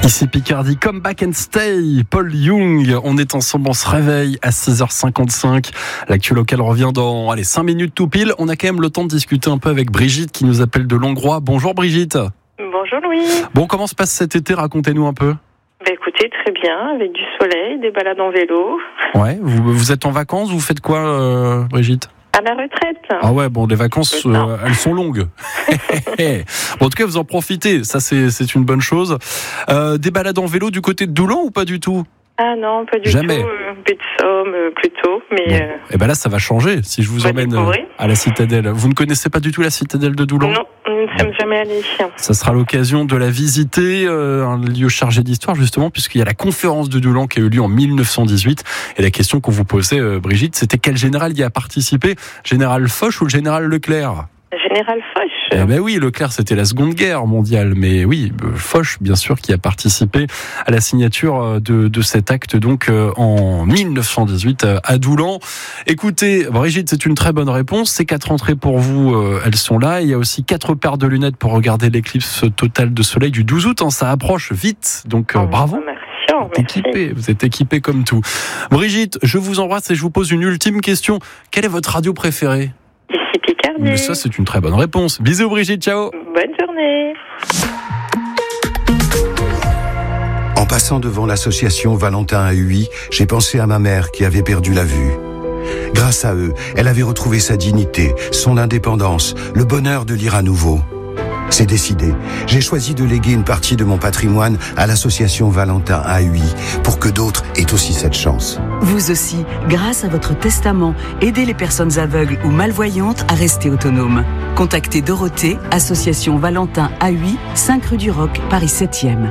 Ici Picardie, Come Back and Stay, Paul Young. On est ensemble, on se réveille à 6h55. L'actu local revient dans 5 minutes tout pile. On a quand même le temps de discuter un peu avec Brigitte qui nous appelle de Longrois. Bonjour Brigitte. Bonjour Louis. Bon, comment se passe cet été? Racontez-nous un peu. Écoutez, très bien, avec du soleil, des balades en vélo. Ouais, vous êtes en vacances, vous faites quoi Brigitte? À la retraite. Ah ouais, bon, les vacances, elles sont longues. Bon, en tout cas, vous en profitez, ça c'est une bonne chose. Des balades en vélo du côté de Doulan ou pas du tout? Ah non, pas du Jamais. tout. Baie de Somme, plutôt. Mais bon. Et ben là, ça va changer si je vous emmène à la citadelle. Vous ne connaissez pas du tout la citadelle de Doulan? Non, nous ne sommes jamais allés. Ça sera l'occasion de la visiter, un lieu chargé d'histoire justement, puisqu'il y a la conférence de Doulan qui a eu lieu en 1918. Et la question qu'on vous posait, Brigitte, c'était quel général y a participé? Général Foch ou le général Leclerc? Général Foch. Eh ben oui, Leclerc c'était la Seconde Guerre mondiale, mais oui, Foch bien sûr qui a participé à la signature de cet acte donc en 1918 à Doulan. Écoutez, Brigitte, c'est une très bonne réponse. Ces 4 entrées pour vous, elles sont là. Il y a aussi 4 paires de lunettes pour regarder l'éclipse totale de soleil du 12 août. Ça approche vite, donc bravo. Merci. Vous êtes équipé comme tout. Brigitte, je vous embrasse et je vous pose une ultime question. Quelle est votre radio préférée? Ici Picardie. Mais ça, c'est une très bonne réponse. Bisous Brigitte, ciao. Bonne journée. En passant devant l'association Valentin à Huy, j'ai pensé à ma mère qui avait perdu la vue. Grâce à eux, elle avait retrouvé sa dignité, son indépendance, le bonheur de lire à nouveau. C'est décidé. J'ai choisi de léguer une partie de mon patrimoine à l'association Valentin à Huy pour que d'autres aient aussi cette chance. Vous aussi, grâce à votre testament, aidez les personnes aveugles ou malvoyantes à rester autonomes. Contactez Dorothée, association Valentin à Huy, 5 rue du Roc, Paris 7e.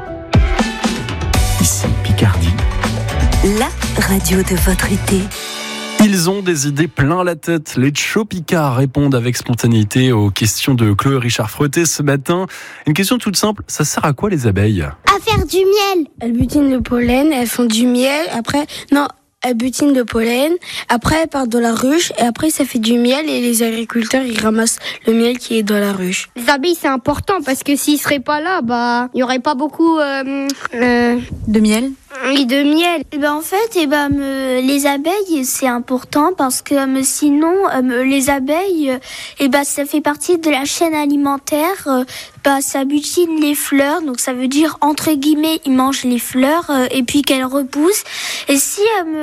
Ici Picardie, la radio de votre été. Ils ont des idées plein la tête. Les Tchopicards répondent avec spontanéité aux questions de Chloé Richard Frotté ce matin. Une question toute simple, ça sert à quoi les abeilles? À faire du miel. Elles butinent le pollen, elles font du miel, elles butinent le pollen, après elles partent dans la ruche, et après ça fait du miel, et les agriculteurs ils ramassent le miel qui est dans la ruche. Les abeilles c'est important, parce que s'ils seraient pas là, il y aurait pas beaucoup de miel. Oui, de miel. En fait, les abeilles, c'est important parce que sinon, les abeilles, ça fait partie de la chaîne alimentaire. Ça butine les fleurs, donc ça veut dire, entre guillemets, ils mangent les fleurs et puis qu'elles repoussent. Et si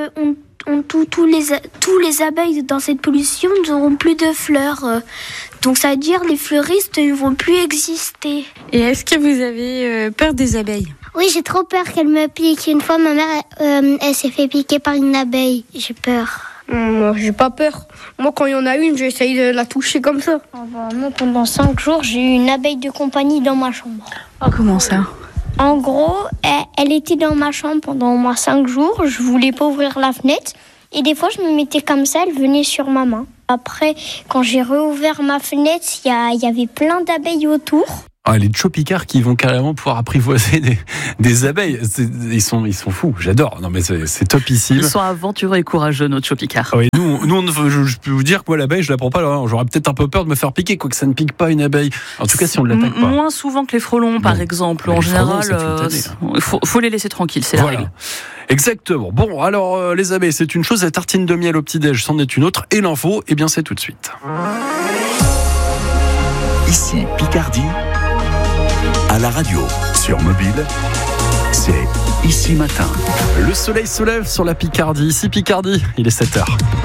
tous les abeilles dans cette pollution n'auront plus de fleurs. Donc ça veut dire les fleuristes ne vont plus exister. Et est-ce que vous avez peur des abeilles ? Oui, j'ai trop peur qu'elle me pique. Une fois, ma mère, elle s'est fait piquer par une abeille. J'ai peur. Moi, j'ai pas peur. Moi, quand il y en a une, j'essaye de la toucher comme ça. Moi, pendant 5 jours, j'ai eu une abeille de compagnie dans ma chambre. Oh, comment ça ? En gros, elle était dans ma chambre pendant au moins 5 jours. Je voulais pas ouvrir la fenêtre. Et des fois, je me mettais comme ça, elle venait sur ma main. Après, quand j'ai réouvert ma fenêtre, il y avait plein d'abeilles autour. Ah, les Tchopicards qui vont carrément pouvoir apprivoiser des abeilles. Ils sont fous, j'adore. Non mais c'est topissime. Ils sont aventureux et courageux, nos Tchopicards. Oui, nous je peux vous dire que moi l'abeille, je la prends pas là. J'aurais peut-être un peu peur de me faire piquer, quoique ça ne pique pas une abeille. En tout cas, si on ne l'attaque pas. Moins souvent que les frelons, par exemple. En général, il faut les laisser tranquilles, c'est la règle. Exactement. Bon, alors les abeilles, c'est une chose. La tartine de miel au petit-déj, c'en est une autre. Et l'info, eh bien c'est tout de suite. ici Picardie, à la radio, sur mobile, c'est Ici Matin. Le soleil se lève sur la Picardie. Ici Picardie, il est 7h.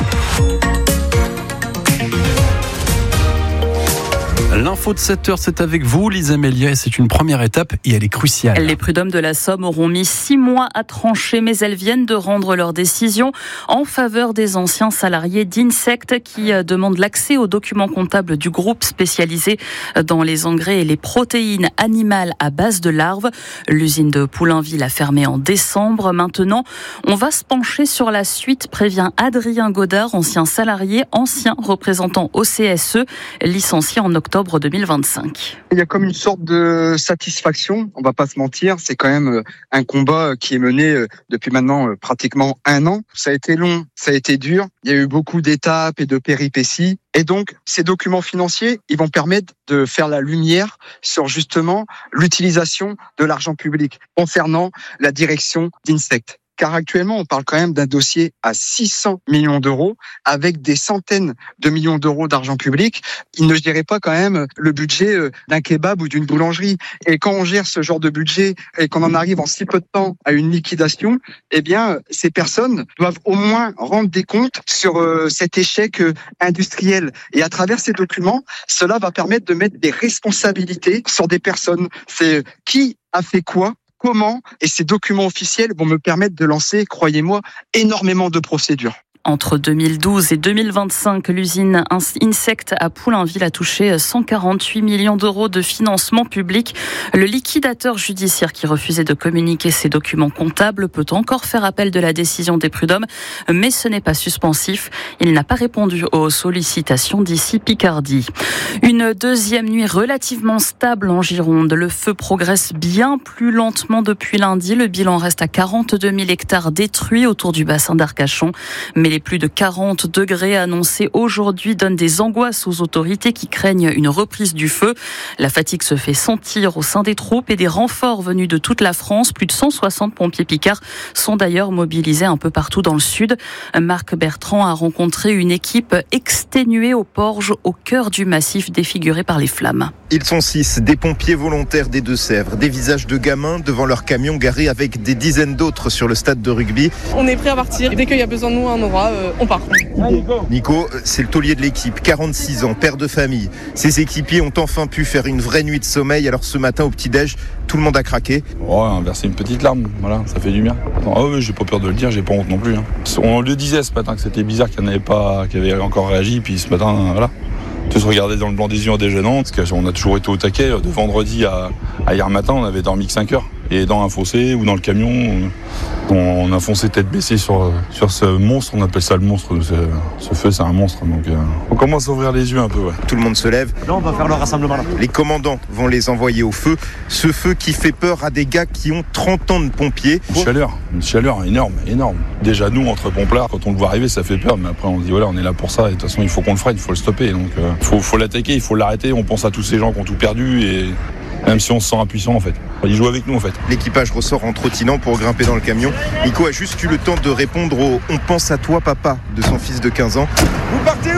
L'info de 7h, c'est avec vous, Lisa Mélia, et c'est une première étape et elle est cruciale. Les prud'hommes de la Somme auront mis 6 mois à trancher, mais elles viennent de rendre leur décision en faveur des anciens salariés d'Insect qui demandent l'accès aux documents comptables du groupe spécialisé dans les engrais et les protéines animales à base de larves. L'usine de Poulainville a fermé en décembre. Maintenant, on va se pencher sur la suite, prévient Adrien Godard, ancien salarié, ancien représentant au CSE, licencié en octobre octobre 2025. Il y a comme une sorte de satisfaction, on va pas se mentir, c'est quand même un combat qui est mené depuis maintenant pratiquement 1 an. Ça a été long, ça a été dur, il y a eu beaucoup d'étapes et de péripéties. Et donc, ces documents financiers, ils vont permettre de faire la lumière sur justement l'utilisation de l'argent public concernant la direction d'Insect. Car actuellement, on parle quand même d'un dossier à 600 millions d'euros avec des centaines de millions d'euros d'argent public. Ils ne géraient pas quand même le budget d'un kebab ou d'une boulangerie. Et quand on gère ce genre de budget et qu'on en arrive en si peu de temps à une liquidation, eh bien, ces personnes doivent au moins rendre des comptes sur cet échec industriel. Et à travers ces documents, cela va permettre de mettre des responsabilités sur des personnes. C'est qui a fait quoi, comment, et ces documents officiels vont me permettre de lancer, croyez-moi, énormément de procédures. Entre 2012 et 2025, l'usine Insect à Poulainville a touché 148 millions d'euros de financement public. Le liquidateur judiciaire qui refusait de communiquer ses documents comptables peut encore faire appel de la décision des prud'hommes, mais ce n'est pas suspensif. Il n'a pas répondu aux sollicitations d'Ici Picardie. Une deuxième nuit relativement stable en Gironde. Le feu progresse bien plus lentement depuis lundi. Le bilan reste à 42 000 hectares détruits autour du bassin d'Arcachon. Mais les plus de 40 degrés annoncés aujourd'hui donnent des angoisses aux autorités qui craignent une reprise du feu. La fatigue se fait sentir au sein des troupes et des renforts venus de toute la France. Plus de 160 pompiers picards sont d'ailleurs mobilisés un peu partout dans le sud. Marc Bertrand a rencontré une équipe exténuée aux Porges, au cœur du massif défiguré par les flammes. Ils sont 6, des pompiers volontaires des Deux-Sèvres, des visages de gamins devant leur camion garé avec des dizaines d'autres sur le stade de rugby. On est prêt à partir. Dès qu'il y a besoin de nous à un endroit, on part. Nico, c'est le taulier de l'équipe, 46 ans, père de famille. Ses équipiers ont enfin pu faire une vraie nuit de sommeil. Alors ce matin au petit-déj, tout le monde a craqué. Verser une petite larme, voilà, ça fait du bien. Oui, j'ai pas peur de le dire, j'ai pas honte non plus. On le disait ce matin que c'était bizarre qu'il n'y en avait pas, qui avait encore réagi, puis ce matin, voilà. Tous regarder dans le blanc des yeux en déjeunant, parce qu'on a toujours été au taquet. De vendredi à hier matin, on avait dormi que 5 heures. Et dans un fossé ou dans le camion, on a foncé tête baissée sur ce monstre. On appelle ça le monstre. Ce feu, c'est un monstre. Donc on commence à ouvrir les yeux un peu. Ouais. Tout le monde se lève. Là, on va faire le rassemblement. Là. Les commandants vont les envoyer au feu. Ce feu qui fait peur à des gars qui ont 30 ans de pompiers. Une chaleur énorme. Déjà, nous, entre pomplards, quand on le voit arriver, ça fait peur. Mais après, on se dit, voilà, on est là pour ça. Et de toute façon, il faut qu'on le freine, il faut le stopper. Donc, faut l'attaquer, il faut l'arrêter. On pense à tous ces gens qui ont tout perdu. Et même si on se sent impuissant, en fait. Ils jouent avec nous, en fait. L'équipage ressort en trottinant pour grimper dans le camion. Nico a juste eu le temps de répondre au « On pense à toi, papa » de son fils de 15 ans. Vous partez où ?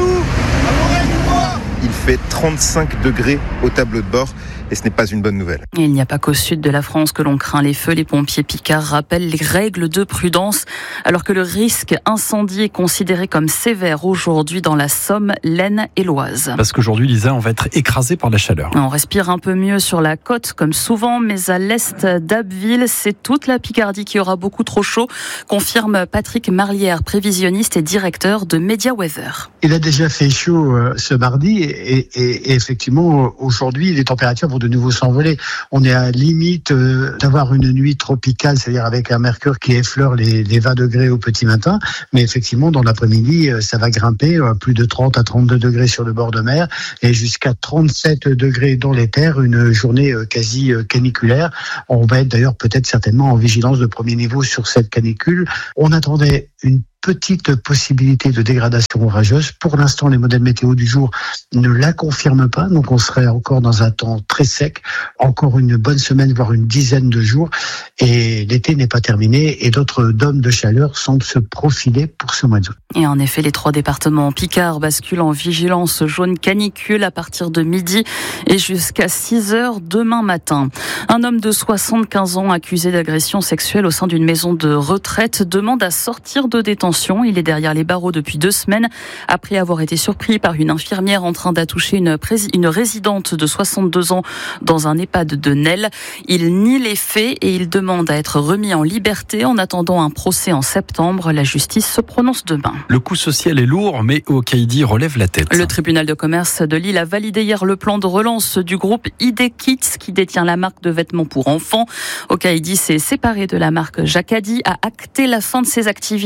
Il fait 35 degrés au tableau de bord. Et ce n'est pas une bonne nouvelle. Il n'y a pas qu'au sud de la France que l'on craint les feux. Les pompiers picards rappellent les règles de prudence, alors que le risque incendie est considéré comme sévère aujourd'hui dans la Somme, l'Aisne et l'Oise. Parce qu'aujourd'hui, Lisa, on va être écrasé par la chaleur. On respire un peu mieux sur la côte, comme souvent, mais à l'est d'Abbeville, c'est toute la Picardie qui aura beaucoup trop chaud, confirme Patrick Marlière, prévisionniste et directeur de Media Weather. Il a déjà fait chaud ce mardi et effectivement, aujourd'hui, les températures vont de nouveau s'envoler. On est à limite d'avoir une nuit tropicale, c'est-à-dire avec un mercure qui effleure les 20 degrés au petit matin, mais effectivement, dans l'après-midi, ça va grimper plus de 30 à 32 degrés sur le bord de mer et jusqu'à 37 degrés dans les terres, une journée quasi caniculaire. On va être d'ailleurs peut-être certainement en vigilance de premier niveau sur cette canicule. On attendait une petite possibilité de dégradation orageuse. Pour l'instant, les modèles météo du jour ne la confirment pas, donc on serait encore dans un temps très sec, encore une bonne semaine, voire une dizaine de jours, et l'été n'est pas terminé, et d'autres dômes de chaleur semblent se profiler pour ce mois d'août. Et en effet, les 3 départements Picard basculent en vigilance jaune canicule à partir de midi et jusqu'à 6 heures demain matin. Un homme de 75 ans accusé d'agression sexuelle au sein d'une maison de retraite demande à sortir de détention. Il est derrière les barreaux depuis 2 semaines après avoir été surpris par une infirmière en train d'attoucher une résidente de 62 ans dans un EHPAD de Nesle. Il nie les faits et il demande à être remis en liberté en attendant un procès en septembre. La justice se prononce demain. Le coup social est lourd, mais Okaïdi relève la tête. Le tribunal de commerce de Lille a validé hier le plan de relance du groupe ID Kids qui détient la marque de vêtements pour enfants. Okaïdi s'est séparé de la marque Jacadi, a acté la fin de ses activités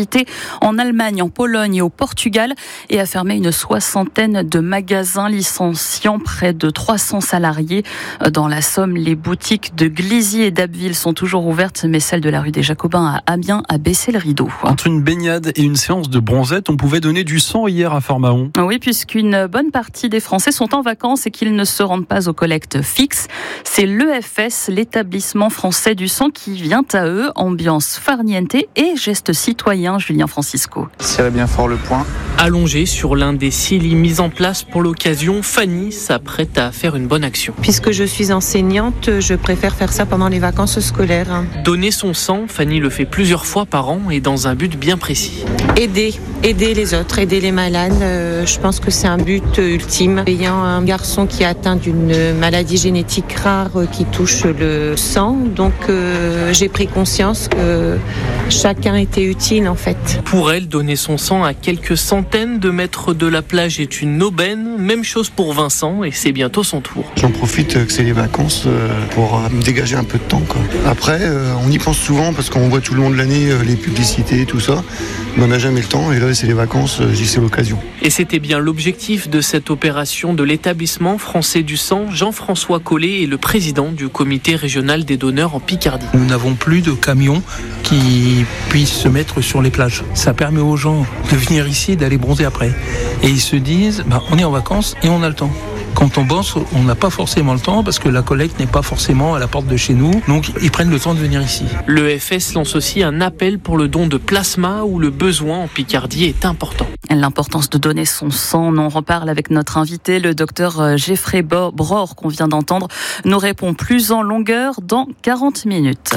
en Allemagne, en Pologne et au Portugal et a fermé une 60aine de magasins licenciant près de 300 salariés. Dans la Somme, les boutiques de Glizy et d'Abbeville sont toujours ouvertes, mais celle de la rue des Jacobins à Amiens a baissé le rideau. Entre une baignade et une séance de bronzette, on pouvait donner du sang hier à Fort-Mahon. Oui, puisqu'une bonne partie des Français sont en vacances et qu'ils ne se rendent pas aux collectes fixes. C'est l'EFS, l'établissement français du sang, qui vient à eux. Ambiance farniente et geste citoyen, Julien Francisco. Serrez bien fort le poing. Allongée sur l'un des 6 lits mis en place pour l'occasion, Fanny s'apprête à faire une bonne action. Puisque je suis enseignante, je préfère faire ça pendant les vacances scolaires. Donner son sang, Fanny le fait plusieurs fois par an et dans un but bien précis. Aider les autres, aider les malades, je pense que c'est un but ultime. Ayant un garçon qui est atteint d'une maladie génétique rare qui touche le sang, donc j'ai pris conscience que chacun était utile en fait. Pour elle, donner son sang à quelques centaines de mètres de la plage est une aubaine. Même chose pour Vincent et c'est bientôt son tour. J'en profite que c'est les vacances pour me dégager un peu de temps, quoi. Après, on y pense souvent parce qu'on voit tout le long de l'année les publicités, tout ça. Mais on n'a jamais le temps et là c'est les vacances, j'y sais l'occasion. Et c'était bien l'objectif de cette opération de l'établissement français du sang. Jean-François Collet est le président du comité régional des donneurs en Picardie. Nous n'avons plus de camions qui puissent se mettre sur les plages. Ça permet aux gens de venir ici et d'aller bronzer après. Et ils se disent, on est en vacances et on a le temps. Quand on bosse, on n'a pas forcément le temps parce que la collecte n'est pas forcément à la porte de chez nous. Donc, ils prennent le temps de venir ici. L'EFS lance aussi un appel pour le don de plasma où le besoin en Picardie est important. L'importance de donner son sang, on en reparle avec notre invité, le docteur Geoffrey Bror, qu'on vient d'entendre, nous répond plus en longueur dans 40 minutes.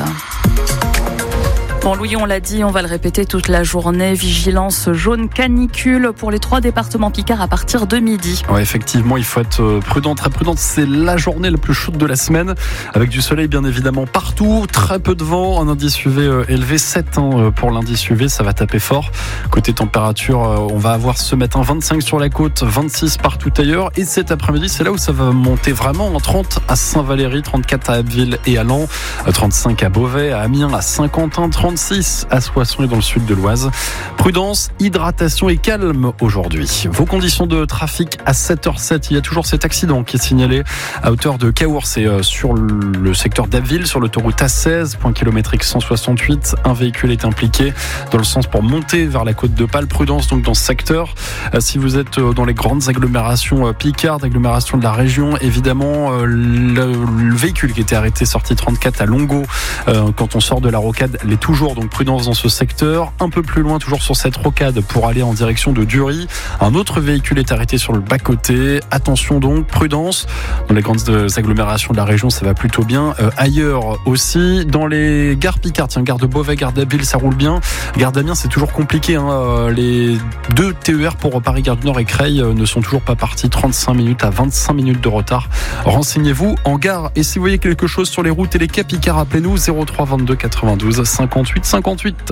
Bon, Louis, on l'a dit, on va le répéter toute la journée. Vigilance jaune canicule pour les 3 départements Picard à partir de midi. Ouais, effectivement, il faut être prudent, très prudent. C'est la journée la plus chaude de la semaine, avec du soleil bien évidemment partout, très peu de vent, un indice UV élevé 7 pour l'indice UV, ça va taper fort. Côté température, on va avoir ce matin 25 sur la côte, 26 partout ailleurs. Et cet après-midi, c'est là où ça va monter vraiment, 30 à Saint-Valery, 34 à Abbeville et à Laon, 35 à Beauvais, à Amiens, à Saint-Quentin, 36 à Soissons et dans le sud de l'Oise. Prudence, hydratation et calme aujourd'hui. Vos conditions de trafic à 7h07. Il y a toujours cet accident qui est signalé à hauteur de Caours. C'est sur le secteur d'Abbeville, sur l'autoroute A16, point kilométrique 168. Un véhicule est impliqué dans le sens pour monter vers la côte d'Opale. Prudence donc dans ce secteur. Si vous êtes dans les grandes agglomérations picardes, agglomérations de la région, évidemment, le véhicule qui était arrêté sortie 34 à Longo, quand on sort de la rocade, l'est toujours. Donc prudence dans ce secteur. Un peu plus loin, toujours sur cette rocade pour aller en direction de Dury. Un autre véhicule est arrêté sur le bas-côté. Attention donc, prudence. Dans les grandes agglomérations de la région, ça va plutôt bien. Ailleurs aussi, dans les gares Picard, gare de Beauvais, gare d'Abbeville, ça roule bien. Gare d'Amiens, c'est toujours compliqué. Les 2 TER pour Paris-Gare du Nord et Creil ne sont toujours pas partis. 35 minutes à 25 minutes de retard. Renseignez-vous en gare. Et si vous voyez quelque chose sur les routes et les quais Picard, appelez-nous 03 22 92 58 58.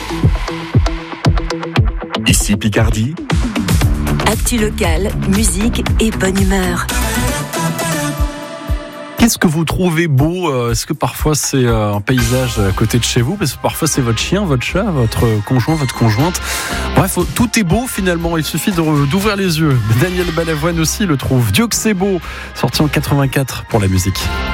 Ici Picardie. Actu locale, musique et bonne humeur. Qu'est-ce que vous trouvez beau ? Est-ce que parfois c'est un paysage à côté de chez vous ? Parce que parfois c'est votre chien, votre chat, votre conjoint, votre conjointe. Bref, tout est beau finalement, il suffit d'ouvrir les yeux. Daniel Balavoine aussi le trouve. Dieu que c'est beau, sorti en 84 pour la musique.